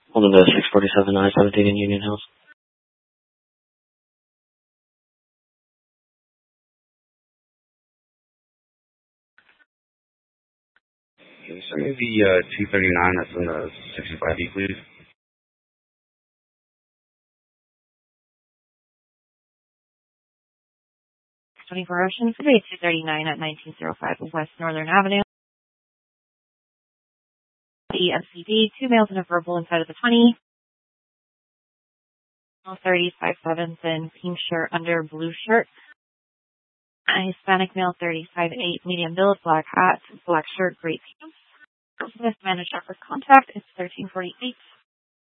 Holding the 647 I-17 in Union Hills. Can you send me the 239 that's in the 65B, please? Ocean, today 239 at 1905 West Northern Avenue. EMCD, 2 males and a verbal inside of the 20. 35/7 in pink shirt under blue shirt. A Hispanic male 35'8", medium build, black hat, black shirt, gray pants. With managed upper contact, it's 1348.